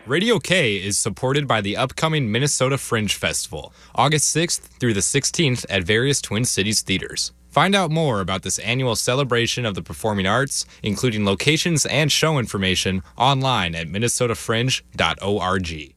Radio K is supported by the upcoming Minnesota Fringe Festival, August 6th through the 16th at various Twin Cities theaters. Find out more about this annual celebration of the performing arts, including locations and show information, online at minnesotafringe.org.